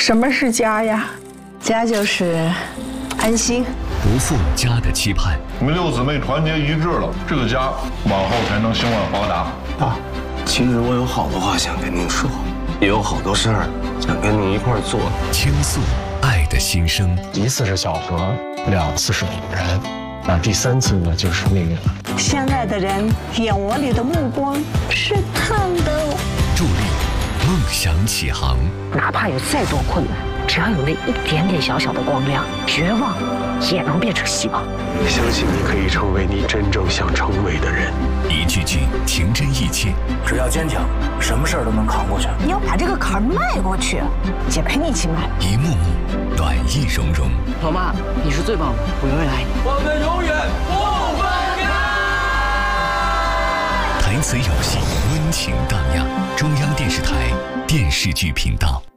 什么是家呀？ 家就是安心， 不负家的期盼。 我们六姊妹团结一致了，这个家往后才能兴旺发达。 爸，其实我有好多话想跟您说，也有好多事儿想跟您一块儿做。 倾诉爱的心声， 一次是小河，2次是偶然，那第3次呢就是命运了。 现在的人眼窝里的目光是烫的。 助力梦想起航， 哪怕有再多困难，只要有那一点点小小的光亮，绝望也能变成希望。 相信你可以成为你真正想成为的人。 一句句情真意切， 只要坚强，什么事儿都能扛过去。 你要把这个坎儿迈过去，姐陪你一起迈。 一幕幕暖意融融。 老妈，你是最棒的，我永远爱你。 我们永远不分开。 台词有戏，温情荡漾。中央电视台电视剧频道。